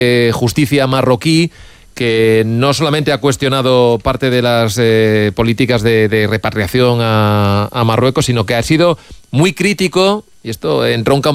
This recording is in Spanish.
justicia marroquí, que no solamente ha cuestionado parte de las políticas de repatriación a Marruecos, sino que ha sido muy crítico, y esto entronca